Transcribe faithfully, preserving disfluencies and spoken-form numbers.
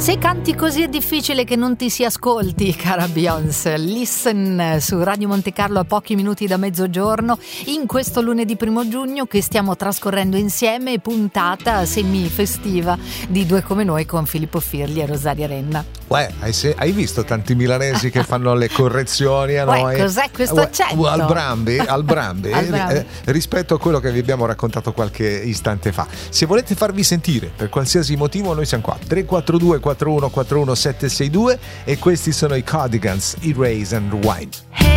Se canti così è difficile che non ti si ascolti, cara Beyoncé. Listen su Radio Monte Carlo a pochi minuti da mezzogiorno in questo lunedì primo giugno che stiamo trascorrendo insieme, puntata semi-festiva di Due Come Noi con Filippo Firli e Rosaria Renna. Uè, hai, se, hai visto tanti milanesi che fanno le correzioni a Uè, noi? cos'è questo Uè, accento? Al Brambi, al Brambi, Al Brambi. Eh, rispetto a quello che vi abbiamo raccontato qualche istante fa. Se volete farvi sentire per qualsiasi motivo, noi siamo qua. tre quattro due quattro uno quattro uno sette sei due e questi sono i Cardigans, Erase and Rewind.